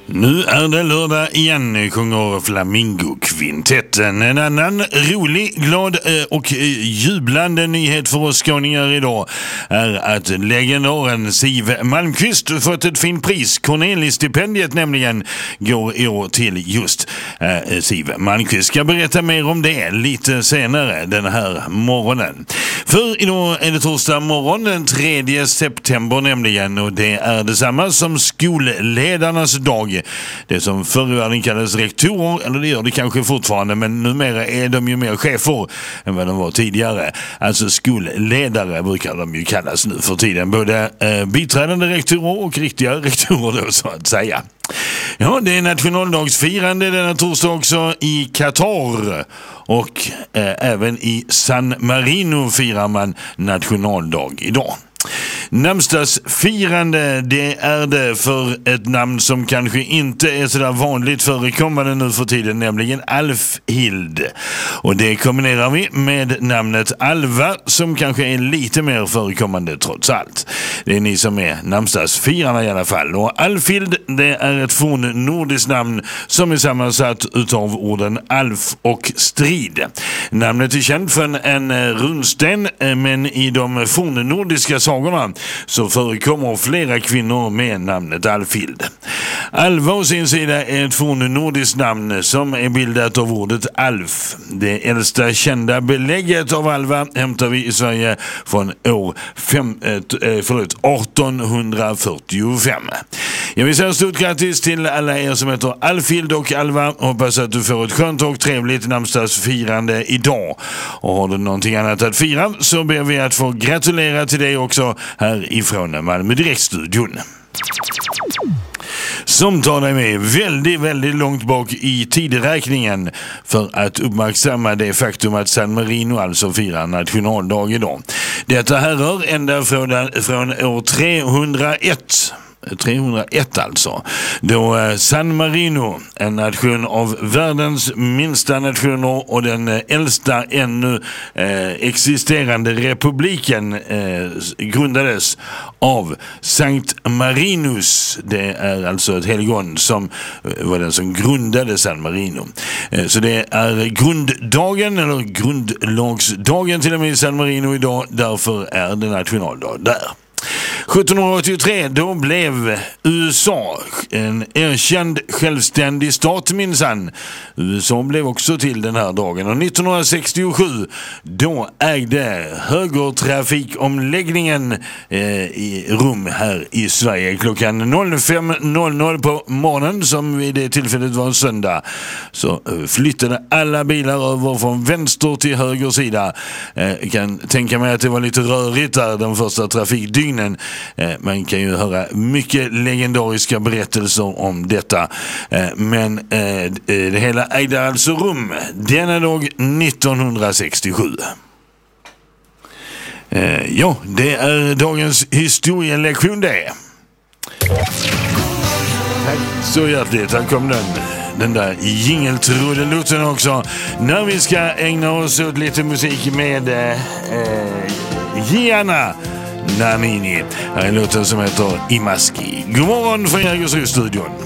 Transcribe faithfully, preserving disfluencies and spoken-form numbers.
Nu är det lördag igen, sjunger Flamingo-kvintetten. En annan rolig, glad och jublande nyhet för oss skåningar idag är att legendaren Siv Malmkvist fått ett fint pris. Cornelis-stipendiet nämligen går i år till just äh, Siv Malmkvist. Ska berätta mer om det lite senare den här morgonen. För idag är det torsdag morgon den tredje september nämligen, och det är detsamma som skolledarnas dag. Det som förr i världen kallades rektorer, eller det gör det kanske fortfarande, men numera är de ju mer chefer än vad de var tidigare. Alltså skolledare brukar de ju kallas nu för tiden. Både eh, biträdande rektorer och riktiga rektorer då, så att säga. Ja, det är nationaldagsfirande denna torsdag också i Qatar, och eh, även i San Marino firar man nationaldag idag. Namnsdagsfirande, det är det för ett namn som kanske inte är så där vanligt förekommande nu för tiden, nämligen Alfhild. Och det kombinerar vi med namnet Alva, som kanske är lite mer förekommande trots allt. Det är ni som är namnsdagsfirarna i alla fall. Och Alfhild, det är ett fornnordiskt namn som är sammansatt utav orden alf och strid. Namnet är känt för en runsten, men i de fornnordiska sagorna så förekommer flera kvinnor med namnet Alfhild. Alva å sin sida är ett fornnordiskt namn som är bildat av ordet alf. Det äldsta kända belägget av Alva hämtar vi i Sverige från år fem, äh, förlåt, arton fyrtiofem. Jag vill säga stort grattis till alla er som heter Alfhild och Alva. Hoppas att du får ett skönt och trevligt namnsdagsfirande idag. Och har du någonting annat att fira så ber vi att få gratulera till dig också här ifrån Malmö Direktstudion. Som tar dig med väldigt, väldigt långt bak i tideräkningen för att uppmärksamma det faktum att San Marino alltså firar nationaldag idag. Detta här rör ända från, från år trehundraett. trehundraett alltså, då San Marino, en nation av världens minsta nationer och den äldsta ännu eh, existerande republiken, eh, grundades av Sankt Marinus. Det är alltså ett helgon som var den som grundade San Marino. Eh, så det är grunddagen, eller grundlagsdagen till och med i San Marino idag, därför är det nationaldag där. sjuttonhundraåttiotre, då blev U S A en erkänd självständig stat minsann. U S A blev också till den här dagen, och nittonhundrasextiosju då ägde högertrafikomläggningen eh, i rum här i Sverige klockan fem på morgonen, som vid det tillfället var en söndag. Så flyttade alla bilar över från vänster till höger sida. Eh, kan tänka mig att det var lite rörigt där de första trafikdygnen. Man kan ju höra mycket legendariska berättelser om detta. Men det hela ägde alltså rum denna dag nittonhundrasextiosju. Ja, det är dagens historielektion det. Tack så hjärtligt, här kom den. Den där jingeltrudelutten också. När vi ska ägna oss åt lite musik med eh, Gianna Nannini. Här är låten som heter Imaski. God morgon från Jägersro-studion.